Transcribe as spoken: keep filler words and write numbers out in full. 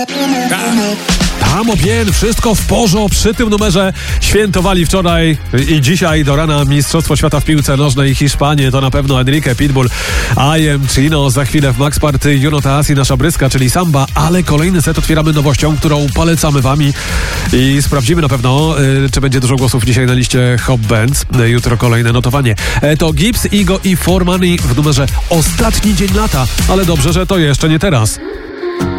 Tamo bien, wszystko w porządku. Przy tym numerze świętowali wczoraj i dzisiaj do rana Mistrzostwo Świata w piłce nożnej Hiszpanii. To na pewno Enrique Pitbull, I Am Chino. Za chwilę w Max Party Juno Taasi, nasza bryska, czyli samba. Ale kolejny set otwieramy nowością, którą polecamy wami i sprawdzimy na pewno, y, czy będzie dużo głosów dzisiaj na liście Hot Bands. Jutro kolejne notowanie. E, to Gibbs, Igo i For Money w numerze Ostatni Dzień Lata. Ale dobrze, że to jeszcze nie teraz.